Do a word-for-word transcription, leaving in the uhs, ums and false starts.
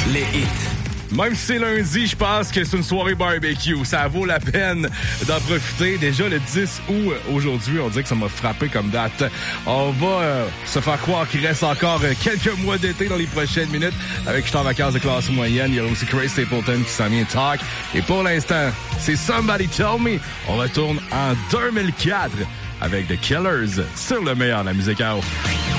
Les hits. Même si c'est lundi, je pense que c'est une soirée barbecue. Ça vaut la peine d'en profiter. Déjà le dix août aujourd'hui, on dirait que ça m'a frappé comme date. On va euh, se faire croire qu'il reste encore euh, quelques mois d'été dans les prochaines minutes. Avec Je suis en vacances de classe moyenne, il y a aussi Chris Stapleton qui s'en vient talk. Et pour l'instant, c'est Somebody Tell Me. On retourne en deux mille quatre avec The Killers sur le meilleur de la musique house.